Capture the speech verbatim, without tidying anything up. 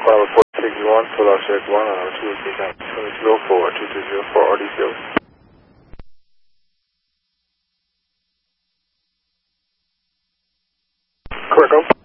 Final report sixty-one, full out check one, uh, two three nine, two zero four, two two zero four, R D C O. Correct, go.